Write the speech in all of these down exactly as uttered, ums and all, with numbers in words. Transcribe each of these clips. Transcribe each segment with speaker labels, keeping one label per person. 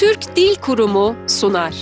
Speaker 1: Türk Dil Kurumu sunar.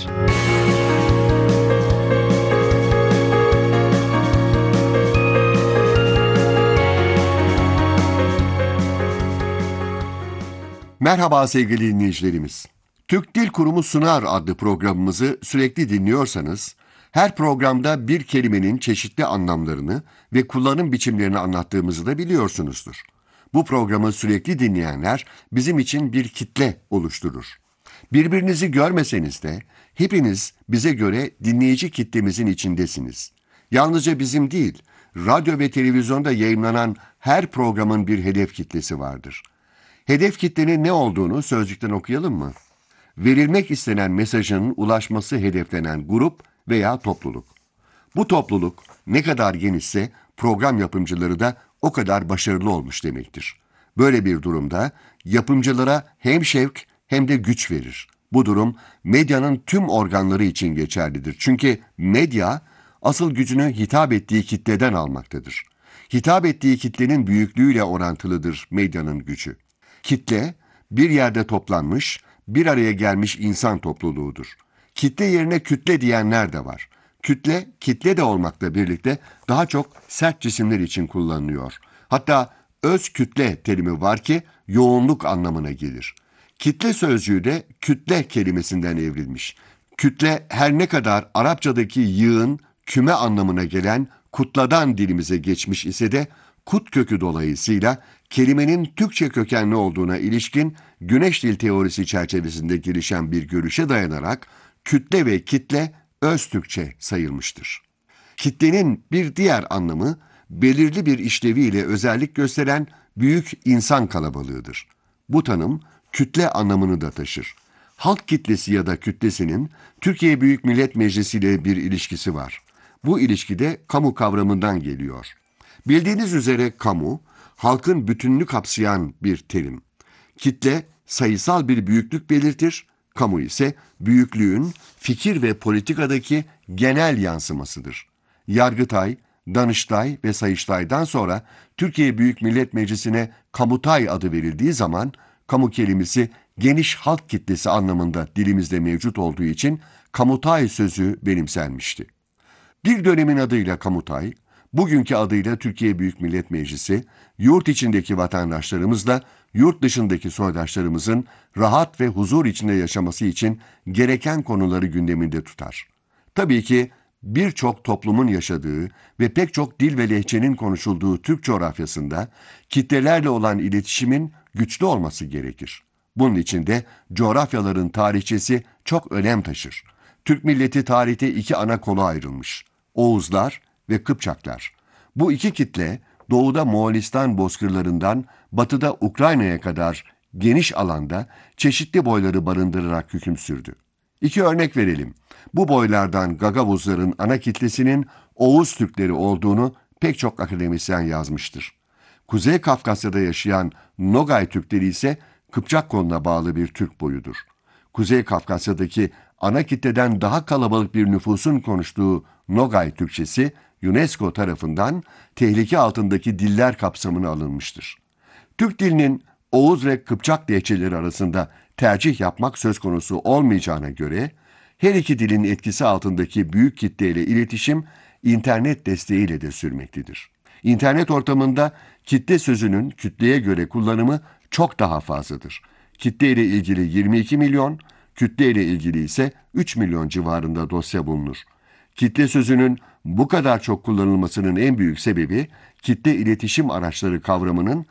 Speaker 2: Merhaba sevgili dinleyicilerimiz. Türk Dil Kurumu Sunar adlı programımızı sürekli dinliyorsanız, her programda bir kelimenin çeşitli anlamlarını ve kullanım biçimlerini anlattığımızı da biliyorsunuzdur. Bu programı sürekli dinleyenler bizim için bir kitle oluşturur. Birbirinizi görmeseniz de hepiniz bize göre dinleyici kitlemizin içindesiniz. Yalnızca bizim değil, radyo ve televizyonda yayınlanan her programın bir hedef kitlesi vardır. Hedef kitlenin ne olduğunu sözcükten okuyalım mı? Verilmek istenen mesajın ulaşması hedeflenen grup veya topluluk. Bu topluluk ne kadar genişse program yapımcıları da o kadar başarılı olmuş demektir. Böyle bir durumda yapımcılara hem şevk hem de güç verir. Bu durum medyanın tüm organları için geçerlidir. Çünkü medya asıl gücünü hitap ettiği kitleden almaktadır. Hitap ettiği kitlenin büyüklüğüyle orantılıdır medyanın gücü. Kitle, bir yerde toplanmış, bir araya gelmiş insan topluluğudur. Kitle yerine kütle diyenler de var. Kütle, kitle de olmakla birlikte daha çok sert cisimler için kullanılıyor. Hatta öz kütle terimi var ki yoğunluk anlamına gelir. Kitle sözcüğü de kütle kelimesinden evrilmiş. Kütle her ne kadar Arapçadaki yığın, küme anlamına gelen kutladan dilimize geçmiş ise de kut kökü dolayısıyla kelimenin Türkçe kökenli olduğuna ilişkin Güneş dil teorisi çerçevesinde gelişen bir görüşe dayanarak kütle ve kitle öz Türkçe sayılmıştır. Kitlenin bir diğer anlamı belirli bir işleviyle özellik gösteren büyük insan kalabalığıdır. Bu tanım kütle anlamını da taşır. Halk kitlesi ya da kütlesinin Türkiye Büyük Millet Meclisi ile bir ilişkisi var. Bu ilişki de kamu kavramından geliyor. Bildiğiniz üzere kamu, halkın bütününü kapsayan bir terim. Kitle, sayısal bir büyüklük belirtir, kamu ise büyüklüğün fikir ve politikadaki genel yansımasıdır. Yargıtay, Danıştay ve Sayıştay'dan sonra Türkiye Büyük Millet Meclisi'ne Kamutay adı verildiği zaman, kamu kelimesi geniş halk kitlesi anlamında dilimizde mevcut olduğu için Kamutay sözü benimsenmişti. Bir dönemin adıyla Kamutay, bugünkü adıyla Türkiye Büyük Millet Meclisi, yurt içindeki vatandaşlarımızla yurt dışındaki soydaşlarımızın rahat ve huzur içinde yaşaması için gereken konuları gündeminde tutar. Tabii ki birçok toplumun yaşadığı ve pek çok dil ve lehçenin konuşulduğu Türk coğrafyasında kitlelerle olan iletişimin güçlü olması gerekir. Bunun için de coğrafyaların tarihçesi çok önem taşır. Türk milleti tarihte iki ana kola ayrılmış. Oğuzlar ve Kıpçaklar. Bu iki kitle doğuda Moğolistan bozkırlarından batıda Ukrayna'ya kadar geniş alanda çeşitli boyları barındırarak hüküm sürdü. İki örnek verelim. Bu boylardan Gagavuzların ana kitlesinin Oğuz Türkleri olduğunu pek çok akademisyen yazmıştır. Kuzey Kafkasya'da yaşayan Nogay Türkleri ise Kıpçak koluna bağlı bir Türk boyudur. Kuzey Kafkasya'daki ana kitleden daha kalabalık bir nüfusun konuştuğu Nogay Türkçesi, UNESCO tarafından tehlike altındaki diller kapsamına alınmıştır. Türk dilinin Oğuz ve Kıpçak lehçeleri arasında tercih yapmak söz konusu olmayacağına göre, her iki dilin etkisi altındaki büyük kitleyle iletişim, internet desteğiyle de sürmektedir. İnternet ortamında kitle sözünün kütleye göre kullanımı çok daha fazladır. Kitle ile ilgili yirmi iki milyon, kütle ile ilgili ise üç milyon civarında dosya bulunur. Kitle sözünün bu kadar çok kullanılmasının en büyük sebebi, kitle iletişim araçları kavramının